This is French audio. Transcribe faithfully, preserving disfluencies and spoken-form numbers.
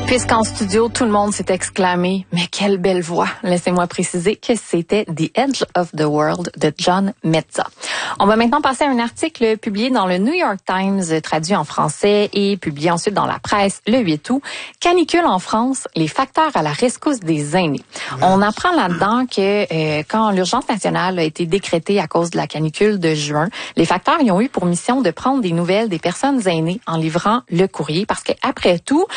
Puisqu'en studio, tout le monde s'est exclamé « Mais quelle belle voix !» Laissez-moi préciser que c'était « The Edge of the World » de John Metza. On va maintenant passer à un article publié dans le New York Times, traduit en français et publié ensuite dans la presse le huit août. Canicule en France, les facteurs à la rescousse des aînés. On apprend là-dedans que euh, quand l'urgence nationale a été décrétée à cause de la canicule de juin, les facteurs y ont eu pour mission de prendre des nouvelles des personnes aînées en livrant le courrier parce qu'après tout,